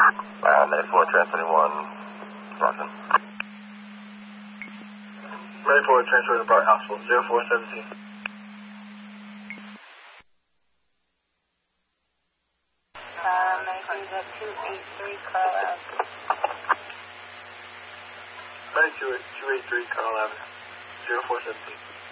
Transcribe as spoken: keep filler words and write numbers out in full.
Uh, May four, transfer twenty-one, Boston. May four, transfer to Bart Hospital, zero four seventeen. Uh, May three, two eight three, Carl Avenue. May two eight three, Carl Avenue, zero four seventeen.